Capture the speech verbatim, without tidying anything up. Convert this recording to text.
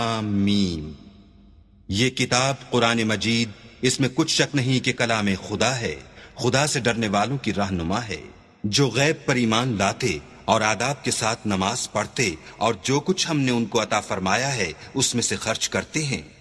Meme. ये किताब कुरान मजीद, इसमें कुछ शक नहीं कि कलाम खुदा है। खुदा से डरने वालों की रहनुमा है, जो गैब पर ईमान लाते और आदाब के साथ नमाज पढ़ते और जो कुछ हमने उनको अता फरमाया है उसमें से खर्च करते हैं।